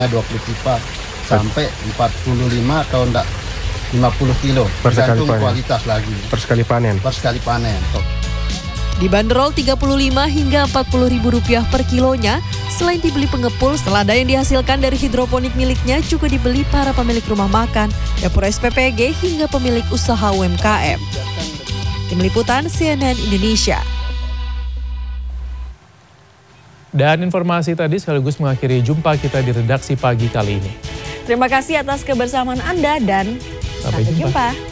20 pipa sampai 45 atau enggak 50 kilo, tergantung kualitas lagi. Per sekali panen? Per sekali panen. Dibanderol Rp35 hingga Rp40.000 per kilonya. Selain dibeli pengepul, selada yang dihasilkan dari hidroponik miliknya juga dibeli para pemilik rumah makan, dapur SPPG hingga pemilik usaha UMKM. Tim Liputan CNN Indonesia. Dan informasi tadi sekaligus mengakhiri jumpa kita di redaksi pagi kali ini. Terima kasih atas kebersamaan Anda dan sampai jumpa.